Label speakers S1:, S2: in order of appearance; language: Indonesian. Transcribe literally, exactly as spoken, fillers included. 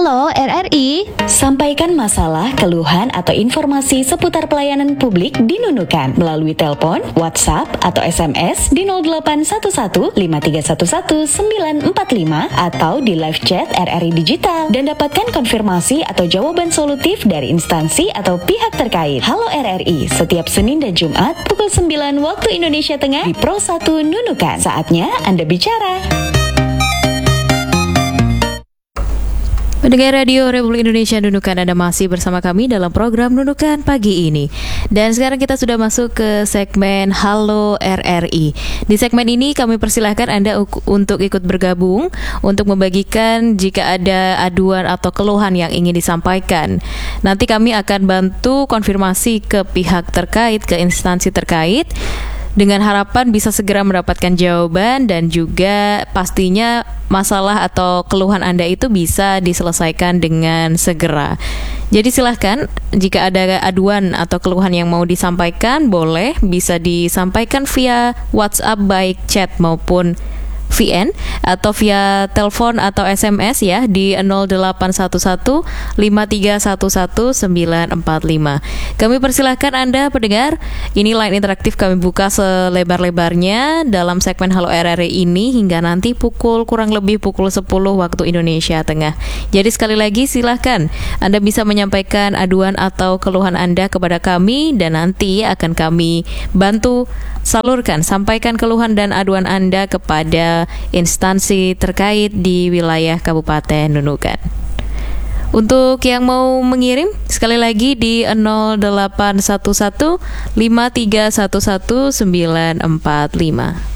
S1: Halo R R I.
S2: Sampaikan masalah, keluhan, atau informasi seputar pelayanan publik di Nunukan melalui telepon, WhatsApp, atau S M S di nol delapan satu satu lima tiga satu satu sembilan empat lima atau di live chat R R I Digital dan dapatkan konfirmasi atau jawaban solutif dari instansi atau pihak terkait. Halo R R I, setiap Senin dan Jumat pukul sembilan waktu Indonesia Tengah di Pro satu Nunukan. Saatnya Anda bicara.
S3: Pendengar Radio Republik Indonesia Nunukan, Anda masih bersama kami dalam program Nunukan pagi ini. Dan sekarang kita sudah masuk ke segmen Halo R R I. Di segmen ini kami persilahkan Anda untuk ikut bergabung untuk membagikan jika ada aduan atau keluhan yang ingin disampaikan. Nanti kami akan bantu konfirmasi ke pihak terkait, ke instansi terkait, dengan harapan bisa segera mendapatkan jawaban dan juga pastinya masalah atau keluhan Anda itu bisa diselesaikan dengan segera. Jadi silahkan jika ada aduan atau keluhan yang mau disampaikan, boleh bisa disampaikan via WhatsApp baik chat maupun V N atau via telepon atau S M S ya di nol delapan satu satu lima tiga satu satu sembilan empat lima. Kami persilahkan Anda pendengar, ini line interaktif kami buka selebar-lebarnya dalam segmen Halo R R I ini hingga nanti pukul kurang lebih pukul sepuluh waktu Indonesia Tengah. Jadi sekali lagi silahkan Anda bisa menyampaikan aduan atau keluhan Anda kepada kami dan nanti akan kami bantu salurkan, sampaikan keluhan dan aduan Anda kepada instansi terkait di wilayah Kabupaten Nunukan. Untuk yang mau mengirim, sekali lagi di nol delapan satu satu lima tiga satu satu sembilan empat lima.